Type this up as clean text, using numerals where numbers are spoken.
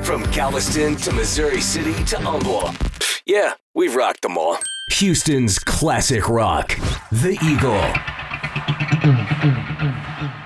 From Galveston to Missouri City to Humble. Yeah, we've rocked them all. Houston's classic rock, The Eagle.